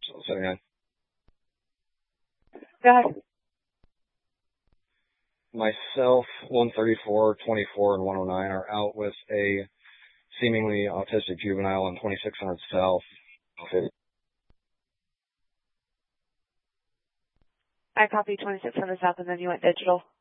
So 79. Go ahead. Myself, 134, 24, and 109 are out with a seemingly autistic juvenile on 2600 South. I copied 2600 South, and then you went digital.